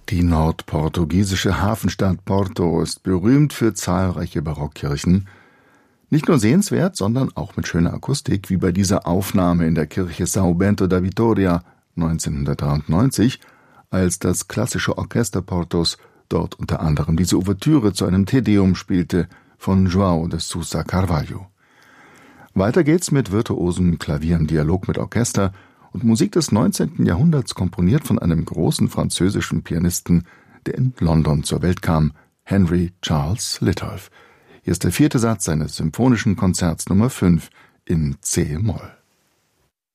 Die nordportugiesische Hafenstadt Porto ist berühmt für zahlreiche Barockkirchen. Nicht nur sehenswert, sondern auch mit schöner Akustik, wie bei dieser Aufnahme in der Kirche São Bento da Vitória 1993, als das klassische Orchester Portos dort unter anderem diese Ouvertüre zu einem Te Deum spielte von João de Sousa Carvalho. Weiter geht's mit virtuosem Klavier im Dialog mit Orchester und Musik des 19. Jahrhunderts, komponiert von einem großen französischen Pianisten, der in London zur Welt kam, Henry Charles Litolff. Hier ist der 4. Satz seines symphonischen Konzerts Nummer 5 in C-Moll.